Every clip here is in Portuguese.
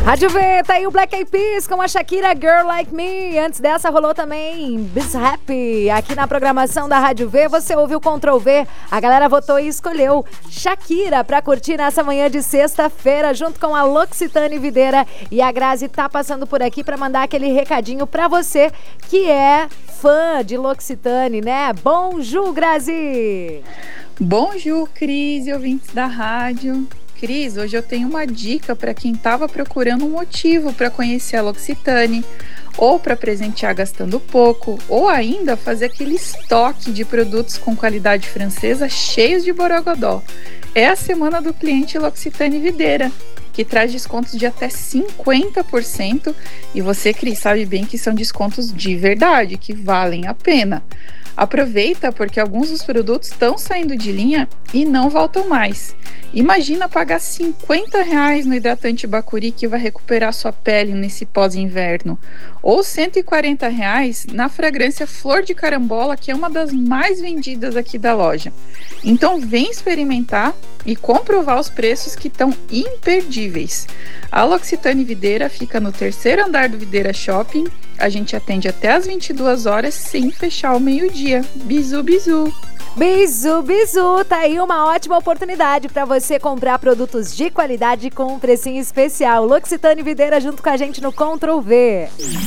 Rádio V, tá aí o Black Eyed Peas com a Shakira, Girl Like Me. Antes dessa rolou também Biz Happy. Aqui na programação da Rádio V, você ouviu Ctrl V. A galera votou e escolheu Shakira pra curtir nessa manhã de sexta-feira, junto com a L'Occitane Videira. E a Grazi tá passando por aqui pra mandar aquele recadinho pra você que é fã de L'Occitane, né? Bonjour, Grazi! Bonjour, Cris e ouvintes da rádio. Cris, hoje eu tenho uma dica para quem estava procurando um motivo para conhecer a L'Occitane, ou para presentear gastando pouco, ou ainda fazer aquele estoque de produtos com qualidade francesa cheios de borogodó. É a semana do cliente L'Occitane Videira, que traz descontos de até 50%, e você, Cris, sabe bem que são descontos de verdade, que valem a pena. Aproveita porque alguns dos produtos estão saindo de linha e não voltam mais. Imagina pagar R$50 no hidratante Bacuri que vai recuperar sua pele nesse pós-inverno. Ou R$140 na fragrância Flor de Carambola, que é uma das mais vendidas aqui da loja. Então vem experimentar e comprovar os preços que estão imperdíveis. A L'Occitane Videira fica no 3º andar do Videira Shopping. A gente atende até às 22 horas sem fechar ao meio-dia. Bizu, bizu! Bizu, bizu, tá aí uma ótima oportunidade para você comprar produtos de qualidade com um precinho especial. L'Occitane Videira junto com a gente no Ctrl V.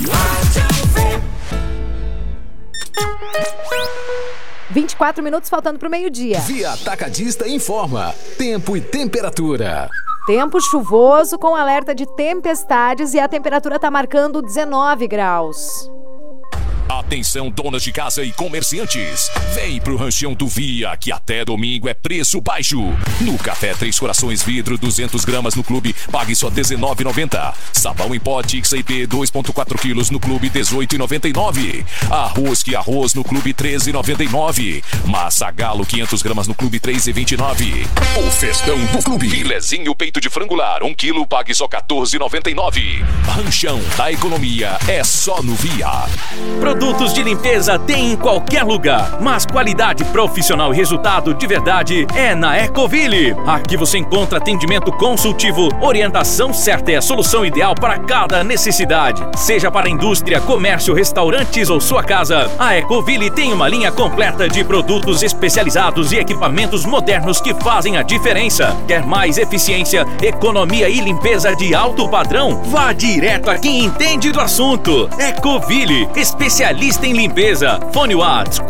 24 minutos faltando pro meio-dia. Via Atacadista informa tempo e temperatura. Tempo chuvoso com alerta de tempestades e a temperatura tá marcando 19 graus. Atenção, donas de casa e comerciantes. Vem pro Ranchão do Via, que até domingo é preço baixo. No café Três Corações vidro, 200 gramas no clube, pague só R$19,90. Sabão em pote XIP 2,4 quilos no clube, R$18,99. Arroz que arroz no clube, R$13,99. Massa Galo 500 gramas no clube, R$3,29. O festão do clube. Filezinho peito de frangular, 1 quilo, pague só R$14,99. Ranchão da economia é só no Via. Produtos de limpeza tem em qualquer lugar, mas qualidade profissional e resultado de verdade é na Ecoville. Aqui você encontra atendimento consultivo, orientação certa e a solução ideal para cada necessidade. Seja para indústria, comércio, restaurantes ou sua casa, a Ecoville tem uma linha completa de produtos especializados e equipamentos modernos que fazem a diferença. Quer mais eficiência, economia e limpeza de alto padrão? Vá direto a quem entende do assunto. Ecoville, especialista em limpeza. Fone WhatsApp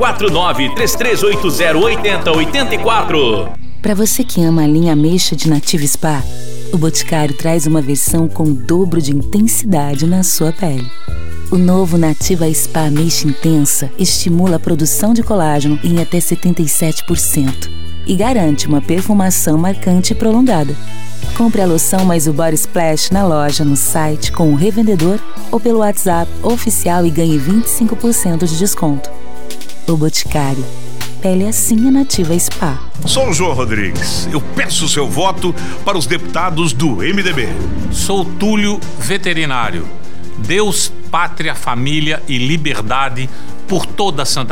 49-3380-8084. Para você que ama a linha ameixa de Nativa Spa, o Boticário traz uma versão com o dobro de intensidade na sua pele. O novo Nativa Spa Ameixa Intensa estimula a produção de colágeno em até 77% e garante uma perfumação marcante e prolongada. Compre a loção mais o Body Splash na loja, no site, com o revendedor ou pelo WhatsApp oficial e ganhe 25% de desconto. O Boticário. Pele assim é Nativa Spa. Sou o João Rodrigues. Eu peço seu voto para os deputados do MDB. Sou Túlio Veterinário. Deus, pátria, família e liberdade por toda Santa